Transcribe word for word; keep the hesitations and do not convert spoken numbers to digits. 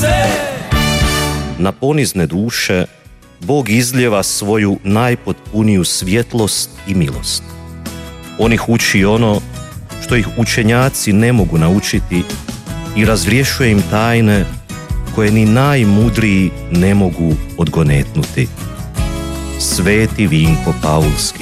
Na ponizne duše Bog izljeva svoju najpotpuniju svjetlost i milost. On ih uči ono što ih učenjaci ne mogu naučiti i razrješuje im tajne koje ni najmudriji ne mogu odgonetnuti. Sveti Vinko Paulski.